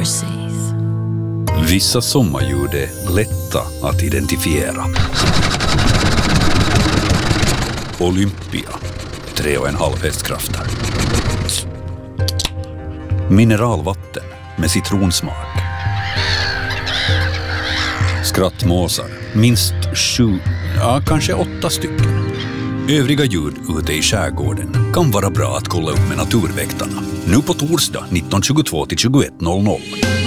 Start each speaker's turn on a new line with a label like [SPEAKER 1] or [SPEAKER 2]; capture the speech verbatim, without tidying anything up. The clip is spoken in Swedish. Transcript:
[SPEAKER 1] Seas.
[SPEAKER 2] Vissa sommarljud är lätta att identifiera. Olympia, tre och en halv hästkrafter. Mineralvatten med citronsmak. Skrattmåsar, minst sju, ja kanske åtta stycken. Övriga ljud ute i skärgården kan vara bra att kolla upp med naturväktarna. Nu på torsdag nitton tjugotvå till tjugoett noll noll.